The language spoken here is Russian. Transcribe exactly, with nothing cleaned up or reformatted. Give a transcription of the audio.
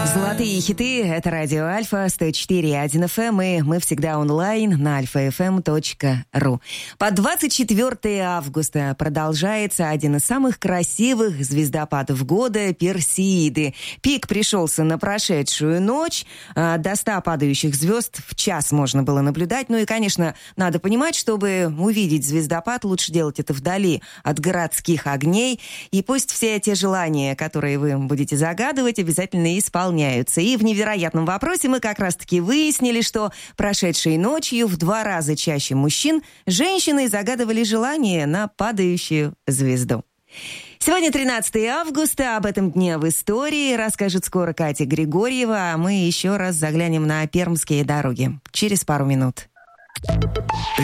Золотые хиты — это радио Альфа, сто четыре и один эф эм, и мы всегда онлайн на альфа эф эм точка ру. По двадцать четвёртое августа продолжается один из самых красивых звездопадов года — Персеиды. Пик пришелся на прошедшую ночь. До ста падающих звезд в час можно было наблюдать. Ну и, конечно, надо понимать, чтобы увидеть звездопад, лучше делать это вдали от городских огней. И пусть все те желания, которые вы будете загадывать, обязательно исполняются. И в невероятном вопросе мы как раз-таки выяснили, что прошедшей ночью в два раза чаще мужчин женщины загадывали желание на падающую звезду. Сегодня тринадцатое августа, об этом дне в истории расскажет скоро Катя Григорьева, а мы еще раз заглянем на пермские дороги через пару минут.